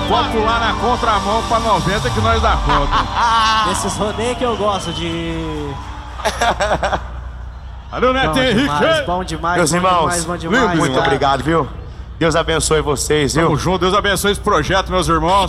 Pode pular na contramão pra 90 que nós dá conta. Esses rodeios que eu gosto de... Valeu, Neto Henrique! Bom demais, meus irmãos, bom demais. muito obrigado, viu? Deus abençoe vocês, viu? Tamo junto, Deus abençoe esse projeto, meus irmãos.